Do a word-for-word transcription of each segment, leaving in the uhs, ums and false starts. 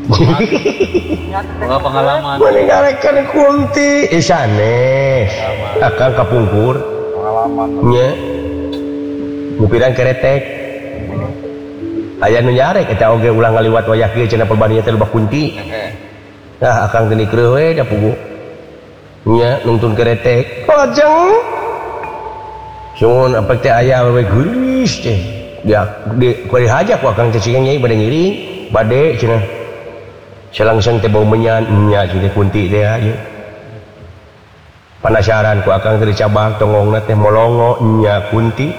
Boga pengalaman. Meninggalkan Kunti isanes. Akang kapungkur. Pengalaman. Nya. Ngupiran keretek. Aya nu nyarek eta oge ulang ngaliwat wayah kieu cenah perbandingan teh loba Kunti. Nah, akang teh dikreuh we da pugu. Nya nungtun keretek. Lajeng. Sun apa teh aya we geulis teh. Dia di ku dihajak ku akang teh cing nyai bade ngiring, bade cenah. Selangsung teh bau menyan nya cenah Kunti teh aya. Penasaran ku akang teh dicabang tongongna teh molongo nya Kunti.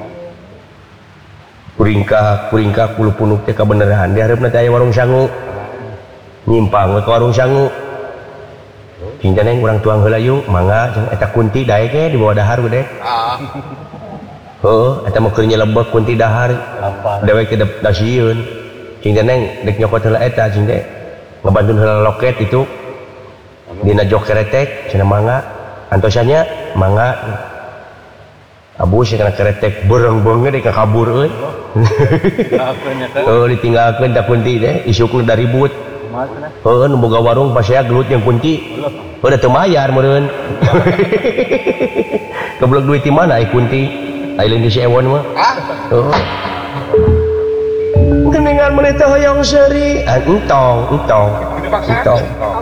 Kuringkah kuringkah kulu punuk teh kabeneran di hareupna teh aya warung sangu. Nyimpang we ka warung sangu. Cinta neng urang tuang heula yuk, mangga cenah eta Kunti daek ge di bawah dahar gede. Ah. Heuh, eta mah keur nyelebek Kunti dahar. Apa? Dewek teh da sieun. Cinta neng dek nyokot heula eta cing teh. Ngebantuin heula loket itu. Dina jok keretek cenah mangga. Antosanya mangga. Abu sih kana keretek beureng-beureng deui ka kabur euy. Oh, ditinggalkeun da Kunti teh, isukna da ribut. Heuh, nu boga warung pasea gelut jeung Kunti. Udah teu mayar meureun. Goblok duit di mana ai Kunti? Ai lain di si Ewon mah. Heeh. Geningan meuneh teh hoyong seuri, entong, entong. Entong.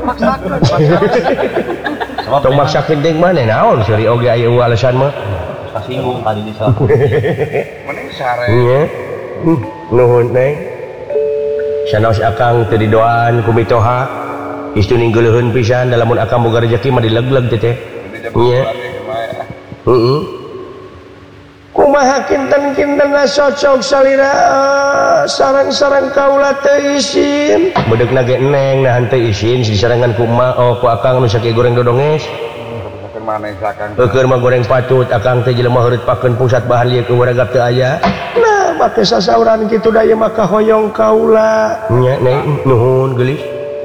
Tong maksakeun deung maneh naon seuri oge aya alasan mah. Kasinggung tadi di sana. Mending sare. Iya. Nuhun neng. Sanaos akang teu didoaan ku mitoha. Istu ninggeuleun pisan da lamun akang boga rezeki mah dilegleg teh teh. Iya. Heeh. Kumaha kinten-kintenna cocok salira sareng-sareng kaula teu isin. Bedeukna ge neng nahan teu isin disarengan ku emak oh ku akang nu sakit goreng dodonges. Keur mah goreng patut akang teh jelema heureut pakeun pusat bahan lieu ku waragap teu aya. Nah, make sasauran kitu da ieu mah kahoyong kaula. Nya neng nuhun geulis.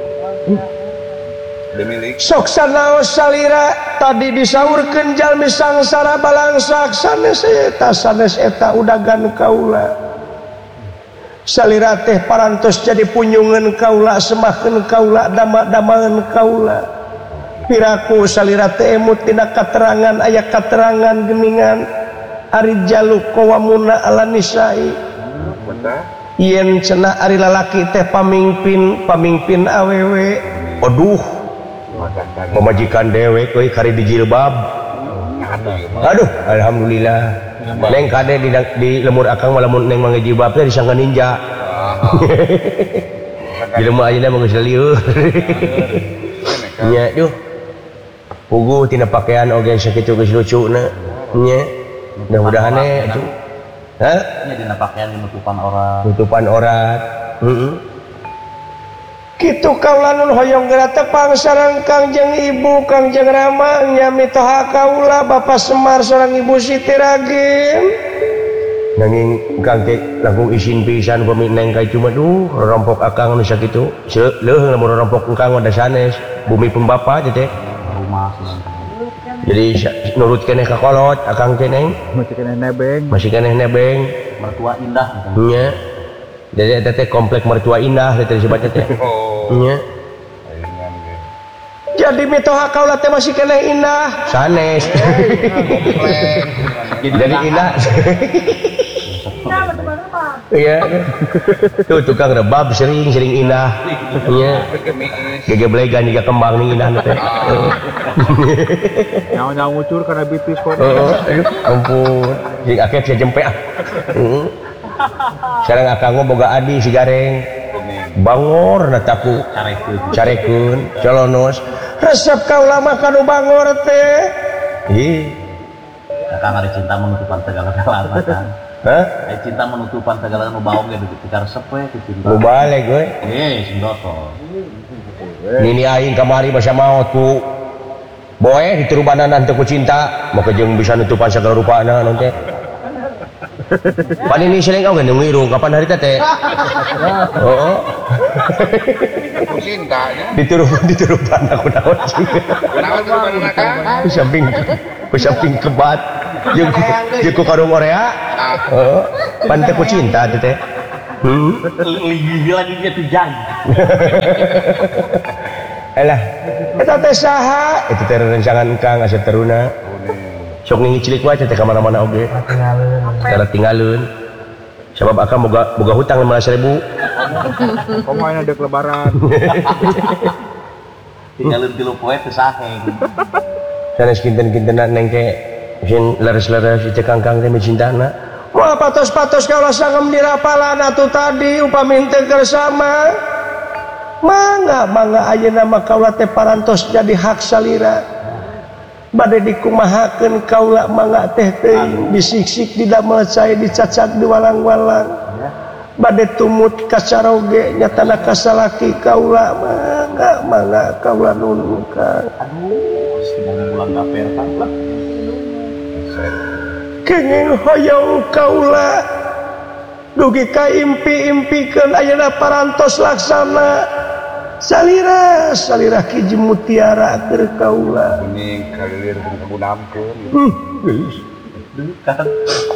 Demilik. Sok sanaos salira tadi disaurkeun jalmi sangsara balangsak sanes eta sanes eta udagan kaula. Salira teh parantos jadi punyungan kaula semakeun kaula dama-damaeun kaula. Piraku salira teh emut tina katerangan aya katerangan geningan ari jaluk qawamuna ala nisai. Yen cenah ari lalaki teh pamingpin pamingpin awewe. Aduh. Pemajikan dewek euy kari di jilbab. Aduh, alhamdulillah. Neng kade di, di lemur akang mah lamun neng mangga jilbab teh disangka ninja. Jelema ayeuna mah geus lieur. Nya duh. Puguh tina pakaian oge sakitu geus lucuna. Nya. Mudah-mudahan atuh. Hah? Nya dina pakaian nutupan aurat. Nutupan aurat. Heeh. Kitu kaula nun hoyong geura tepang sareng Kangjeng Ibu Kangjeng Rama nya mitoha kaula Bapak Semar sareng Ibu Siti Ragim. Nanging Kang teh langkung isin pisan pami neng ka cuma duh rompok akang nu sakitu. Leuh lamun rompok engkang da sanes bumi pun bapa teh. Rumah. Jadi nurut keneh ka kolot akang teh neng. Masih keneh nebeng. Masih keneh nebeng. Mertua indah. Nya. Jadi eta teh komplek mertua indah teh disebutna teh. Nya. Jadi mitoha kaula teh masih keneh indah. Sanes. Jadi indah. Iya. Tuh tukang rebab sering-sering indah. Iya. Gegeblegan juga kembang ning indah teh. Nyawa-nyawa ngucur karena bitis kok. Heeh, aduh ampun. Jeung akeh sia jempe ah. Heeh. Sareng akang mah boga adi si Gareng. Bangor na taku. Carekeun. Carekeun, colonos. Resep kaula mah kanu bangor teh. Ih. Kakang ada cinta menutupan segala-galana kan. Hah? Ai cinta menutupan segala nu baong ge begitu cara resep we ku cinta. Lu balik we. Eh, sindoto. Nini aing kamari masa maot ku. Boe diturubanan teu ku cinta, maka jeung bisa nutupan sagala rupana naon teh. Pan ini sering kau gendong wirung kapan hari teh? Oh. Ku cintanya. Diturupan diturupan aku naon sih. Naon turuban akang? Ku samping ku samping kebat. Jeung ku jeung ku karung orea. Heeh. Pan teh ku cinta teh. Hmm. Lagi lagi dia tujang. Alah, eta teh saha? Itu teh rencangan Kang asa teruna. Sok ngicilik wae teh ka mana-mana oge. Tara tinggalun. Sabab akang boga boga hutang lima belas ribu. Komo aya dek lebaran. Tinggalin tilu poe teu saheng. Sanes kinten-kintenan neng teh sin leres-leres teh Kang-kang teh micintana. Wah patos-patos kaula sangem dirapalan atuh tadi upami teu kersama. Mangga mangga ayeuna mah kaula teh parantos jadi hak salira. Bade dikumahakeun kaula mangga teh teuing disiksik didamel sae dicacak di walang-walang. Bade tumut ka caroge nyatana kasalaki kaula mangga mangga kaula nuhun Kang. Aduh, sedang ulang gaper kan lah. Kenging hoyong kaula dugi ka impi-impikeun ayeuna parantos laksana. Salira salira kiji mutiara keur kaula. Kuning kalilir jeung kebun amkeun. Hmm, geus. Dulu kan